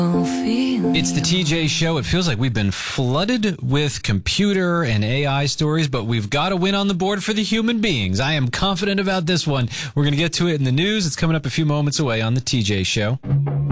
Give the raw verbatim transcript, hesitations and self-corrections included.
It's the T J Show. It feels like we've been flooded with computer and A I stories, but we've got a win on the board for the human beings. I am confident about this one. We're going to get to it in the news. It's coming up a few moments away on the T J Show.